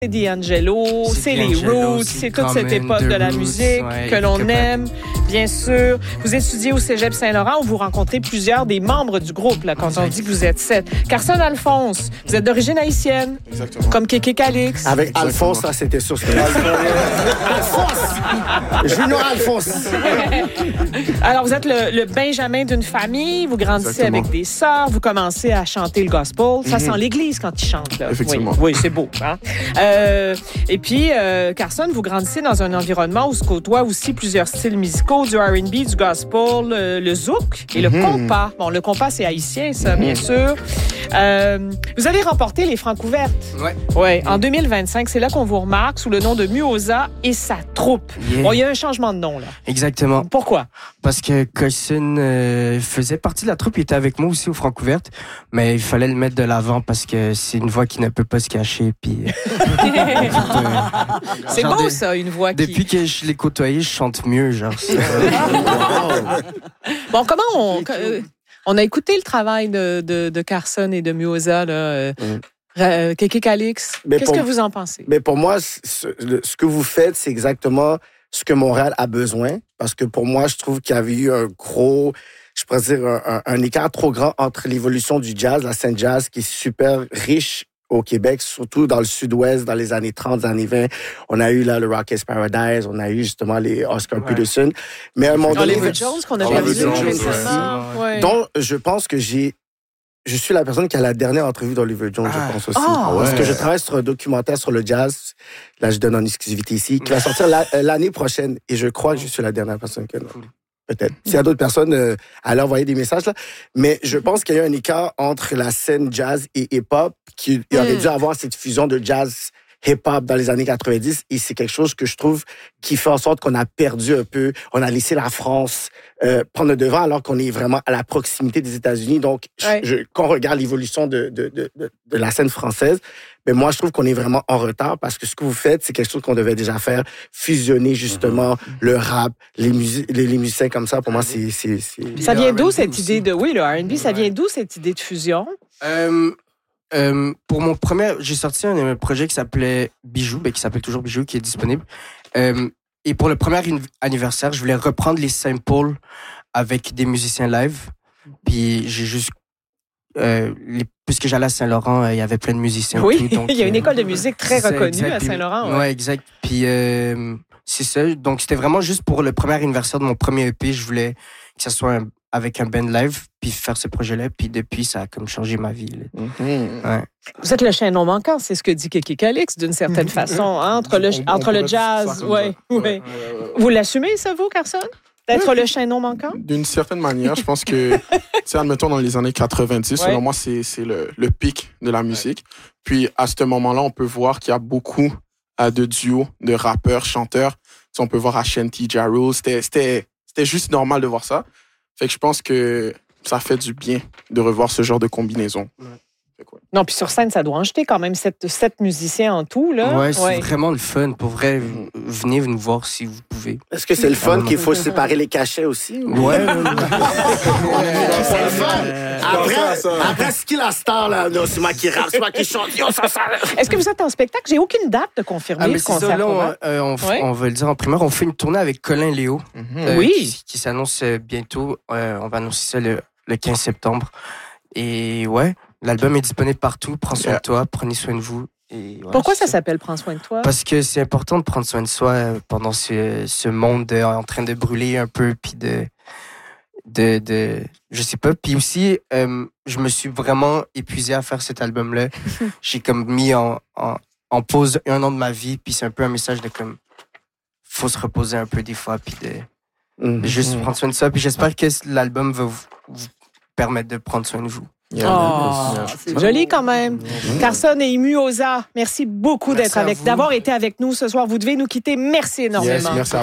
C'est D'Angelo, c'est les Roots, c'est toute cette époque de la musique que l'on aime, bien sûr. Vous étudiez au Cégep Saint-Laurent où vous rencontrez plusieurs des membres du groupe, là, quand on dit que vous êtes 7. Carson Alphonse, vous êtes d'origine haïtienne. Exactement. Comme Kéké Calix. Avec Alphonse, là, c'était sûr. Alphonse! Junior Alphonse! Alors, vous êtes le Benjamin d'une famille, vous grandissez Exactement. avec des sœurs, vous commencez à chanter le gospel. Ça sent l'église quand ils chantent, là. Effectivement. Oui, c'est beau, hein? Et puis, Carson, vous grandissez dans un environnement où se côtoient aussi plusieurs styles musicaux, du R&B, du gospel, le zouk et le compas. Bon, le compas, c'est haïtien, ça, bien sûr. Vous avez remporté les Francouvertes. Ouais. En 2025, c'est là qu'on vous remarque sous le nom de Muoza et sa troupe. Yeah. Bon, il y a un changement de nom, là. Exactement. Pourquoi? Parce que Carson faisait partie de la troupe, il était avec moi aussi au Francouverte, mais il fallait le mettre de l'avant parce que c'est une voix qui ne peut pas se cacher. Puis, C'est beau, ça, une voix qui... Depuis que je l'ai côtoyé, je chante mieux, genre. Bon, comment on a écouté le travail de Carson et de Muoza, là. Kéké Calix, qu'est-ce que vous en pensez? Mais pour moi, ce que vous faites, c'est exactement ce que Montréal a besoin. Parce que pour moi, je trouve qu'il y avait eu un gros, je pourrais dire, un écart trop grand entre l'évolution du jazz, la scène jazz, qui est super riche au Québec, surtout dans le sud-ouest, dans les années 30, années 20. On a eu là le Rockettes Paradise, on a eu justement les Oscar Peterson. Mais à un moment donné... Oliver Jones, qu'on a Oliver vu Jones récemment. Ouais. Donc, je pense que je suis la personne qui a la dernière entrevue d'Oliver Jones, je pense aussi. Parce que je travaille sur un documentaire sur le jazz. Là, je donne en exclusivité ici, qui va sortir l'année prochaine. Et je crois que je suis la dernière personne qui a... Peut-être. S'il y a d'autres personnes, allez envoyer des messages, là. Mais je pense qu'il y a eu un écart entre la scène jazz et hip-hop, qui aurait dû avoir cette fusion de jazz hip-hop dans les années 90. Et c'est quelque chose que je trouve qui fait en sorte qu'on a perdu un peu. On a laissé la France prendre le devant alors qu'on est vraiment à la proximité des États-Unis. Donc, quand on regarde l'évolution de la scène française, mais moi, je trouve qu'on est vraiment en retard parce que ce que vous faites, c'est quelque chose qu'on devait déjà faire, fusionner justement le rap, les musiciens comme ça. Pour moi, c'est... Ça vient d'où cette idée de... Oui, le R&B, ça vient d'où cette idée de fusion? Pour mon premier, j'ai sorti un projet qui s'appelait Bijou, qui s'appelle toujours Bijou, qui est disponible. Et pour le premier anniversaire, je voulais reprendre les samples avec des musiciens live. Puis j'ai juste... puisque j'allais à Saint-Laurent, il y avait plein de musiciens. Oui, tout, donc, il y a une école de musique très reconnue exact, à Saint-Laurent. Ouais, exact. Puis c'est ça. Donc c'était vraiment juste pour le premier anniversaire de mon premier EP. Je voulais que ça soit avec un band live, puis faire ce projet-là. Puis depuis, ça a comme changé ma vie. Ouais. Vous êtes le chien non manquant, c'est ce que dit Kéké Calix, d'une certaine façon, hein, entre le jazz. Ouais. Vous l'assumez, ça, vous, Carson? D'être le chien non manquant? D'une certaine manière, je pense que, admettons, dans les années 90, selon moi, c'est le pic de la musique. Puis, à ce moment-là, on peut voir qu'il y a beaucoup de duos, de rappeurs, chanteurs. On peut voir Ashanti, Ja Rule. C'était juste normal de voir ça. Fait que je pense que ça fait du bien de revoir ce genre de combinaison. Non, puis sur scène, ça doit en jeter quand même 7 musiciens en tout, là. Ouais, c'est vraiment le fun. Pour vrai, venez nous voir si vous pouvez. Est-ce que c'est le fun qu'il faut séparer les cachets aussi? Ouais. C'est le fun. Après, ce qui est la star, là, non, c'est moi qui rappe, c'est moi qui chante. Est-ce que vous êtes en spectacle? J'ai aucune date de confirmer mais le c'est concert. ça, là, on va le dire en primeur. On fait une tournée avec Colin Léo. Qui s'annonce bientôt. On va annoncer ça le 15 septembre. Et ouais, l'album est disponible partout. Prends soin de toi, prenez soin de vous. Et pourquoi ça s'appelle Prends soin de toi? Parce que c'est important de prendre soin de soi pendant ce monde en train de brûler un peu, puis je sais pas. Puis aussi, je me suis vraiment épuisé à faire cet album-là. J'ai comme mis en pause 1 an de ma vie, puis c'est un peu un message de comme faut se reposer un peu des fois, puis de juste prendre soin de soi. Puis j'espère que l'album va vous permettre de prendre soin de vous. C'est joli quand même. Carson et Muoza, merci beaucoup d'avoir été avec nous ce soir. Vous devez nous quitter. Merci énormément. Merci à